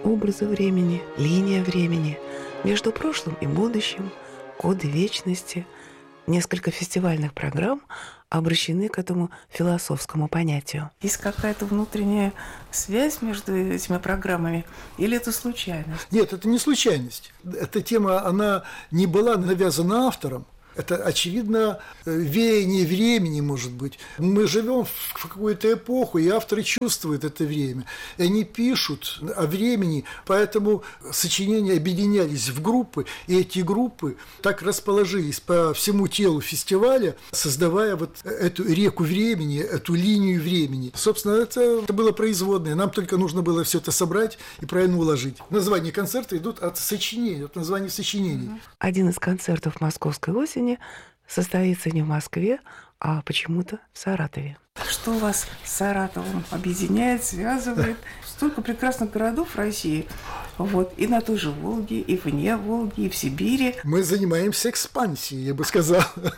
образы времени, линия времени, между прошлым и будущим, коды вечности. Несколько фестивальных программ обращены к этому философскому понятию. Есть какая-то внутренняя связь между этими программами или это случайность? Нет, это не случайность. Эта тема, она не была навязана автором. Это, очевидно, веяние времени, может быть. Мы живем в какую-то эпоху, и авторы чувствуют это время. И они пишут о времени, поэтому сочинения объединялись в группы, и эти группы так расположились по всему телу фестиваля, создавая вот эту реку времени, эту линию времени. Собственно, это было производное. Нам только нужно было все это собрать и правильно уложить. Названия концерта идут от сочинений, от названий сочинений. Один из концертов «Московской осени» состоится не в Москве, а почему-то в Саратове. Что вас с Саратовом объединяет, связывает? Столько прекрасных городов в России. Вот. И на той же Волге, и вне Волги, и в Сибири. Мы занимаемся экспансией, я бы сказал.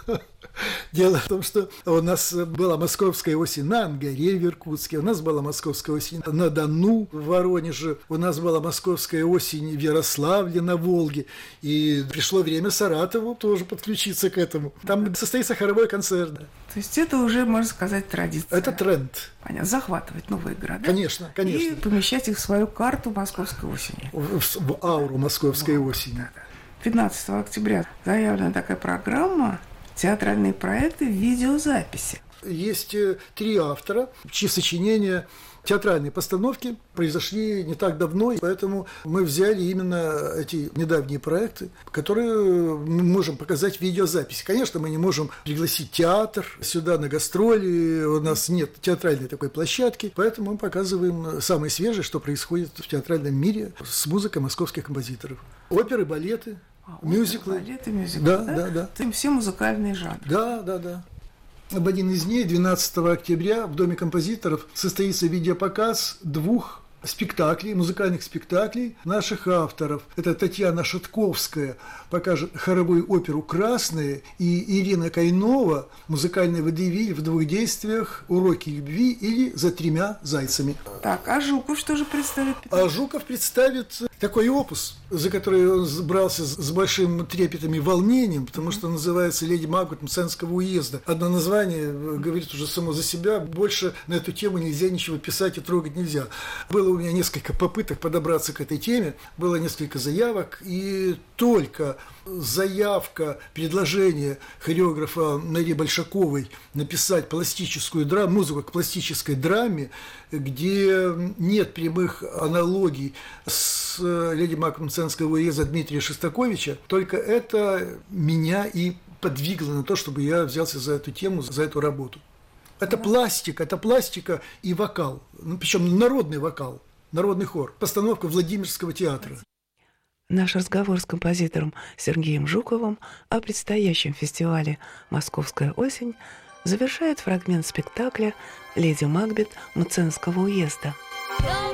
Дело в том, что у нас была московская осень на Ангаре в Иркутске, у нас была московская осень на Дону в Воронеже, у нас была московская осень в Ярославле на Волге, и пришло время Саратову тоже подключиться к этому. Там состоится хоровой концерт. То есть это уже, можно сказать, традиция. Это тренд. Понятно. Захватывать новые города. Конечно, конечно. И помещать их в свою карту московской осени. В ауру московской осени. Да. 15 октября заявлена такая программа «Театральные проекты в видеозаписи». Есть 3 автора, чьи сочинения, театральные постановки произошли не так давно, и поэтому мы взяли именно эти недавние проекты, которые мы можем показать в видеозаписи. Конечно, мы не можем пригласить театр сюда на гастроли, у нас нет театральной такой площадки, поэтому мы показываем самое свежее, что происходит в театральном мире с музыкой московских композиторов. Оперы, балеты, мюзиклы. Балеты, мюзиклы, да. Это все музыкальные жанры. Да. В один из дней, 12 октября, в Доме композиторов состоится видеопоказ 2 спектаклей, музыкальных спектаклей наших авторов. Это Татьяна Шатковская покажет хоровую оперу «Красные», и Ирина Кайнова музыкальный водевиль в 2 действиях «Уроки любви» или «За 3 зайцами». Так, а Жуков что же представит? А Жуков представит такой опус, за который он брался с большим трепетом и волнением, потому что называется «Леди Макбет Мценского уезда». Одно название говорит уже само за себя, больше на эту тему нельзя ничего писать и трогать нельзя. Было у меня несколько попыток подобраться к этой теме, было несколько заявок, и только заявка, предложение хореографа Марии Большаковой написать пластическую музыку к пластической драме, где нет прямых аналогий с «Леди Макбет Мценского уезда» Дмитрия Шостаковича, только это меня и подвигло на то, чтобы я взялся за эту тему, за эту работу. Это пластика и вокал, причем народный вокал, народный хор, постановка Владимирского театра. Наш разговор с композитором Сергеем Жуковым о предстоящем фестивале «Московская осень» завершает фрагмент спектакля «Леди Макбет Мценского уезда».